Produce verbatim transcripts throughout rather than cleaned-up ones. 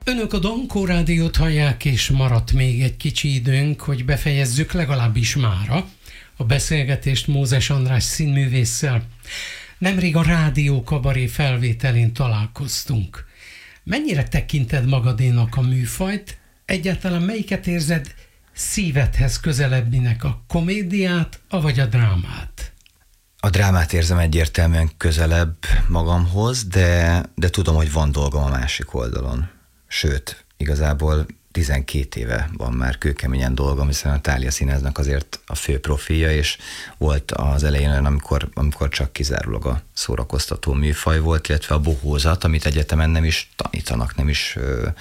Önök a Dankó Rádiót hallják, és maradt még egy kicsi időnk, hogy befejezzük legalábbis mára a beszélgetést Mózes András színművésszel. Nemrég a Rádió Kabaré felvételén találkoztunk. Mennyire tekinted magadénak a műfajt? Egyáltalán melyiket érzed szívedhez közelebbinek, a komédiát, avagy a drámát? A drámát érzem egyértelműen közelebb magamhoz, de, de tudom, hogy van dolgom a másik oldalon. Sőt, igazából tizenkét éve van már kőkeményen dolgom, hiszen a Thália Színháznak azért a fő profilja, és volt az elején olyan, amikor, amikor csak kizárólag a szórakoztató műfaj volt, illetve a bohózat, amit egyetemen nem is tanítanak, nem is,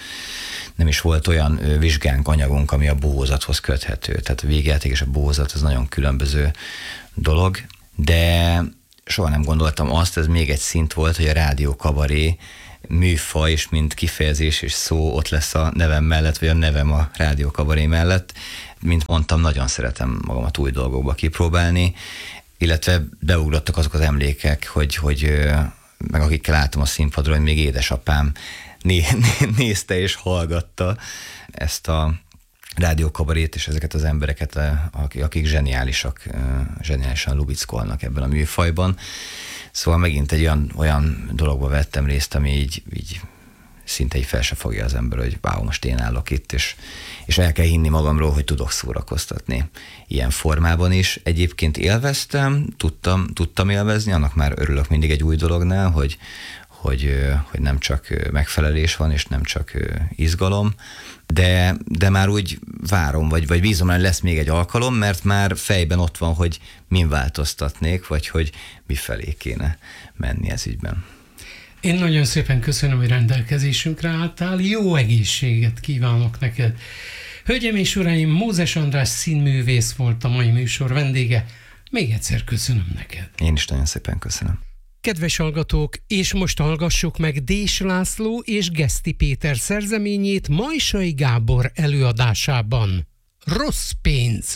nem is volt olyan vizsgánk, anyagunk, ami a bohózathoz köthető. Tehát a végjáték és a bohózat az nagyon különböző dolog, de soha nem gondoltam azt, ez még egy szint volt, hogy a Rádió Kabaré műfaj, és mint kifejezés és szó ott lesz a nevem mellett, vagy a nevem a Rádió Kabaré mellett. Mint mondtam, nagyon szeretem magamat új dolgokba kipróbálni, illetve beugrottak azok az emlékek, hogy, hogy meg akikkel álltam a színpadról, hogy még édesapám né- né- nézte és hallgatta ezt a Rádió Kabarét, és ezeket az embereket, akik zseniálisak, zseniálisan lubickolnak ebben a műfajban. Szóval megint egy olyan, olyan dologba vettem részt, ami így, így szinte így fel se fogja az ember, hogy váó, most én állok itt, és, és el kell hinni magamról, hogy tudok szórakoztatni ilyen formában is. Egyébként élveztem, tudtam, tudtam élvezni, annak már örülök mindig egy új dolognál, hogy, hogy, hogy nem csak megfelelés van, és nem csak izgalom, de, de már úgy várom, vagy, vagy bízom, hogy lesz még egy alkalom, mert már fejben ott van, hogy min változtatnék, vagy hogy mifelé kéne menni ez ügyben. Én nagyon szépen köszönöm, hogy rendelkezésünkre álltál, jó egészséget kívánok neked. Hölgyeim és uraim, Mózes András színművész volt a mai műsor vendége. Még egyszer köszönöm neked. Én is nagyon szépen köszönöm. Kedves hallgatók, és most hallgassuk meg Dés László és Geszti Péter szerzeményét Majsai Gábor előadásában. Rossz pénz!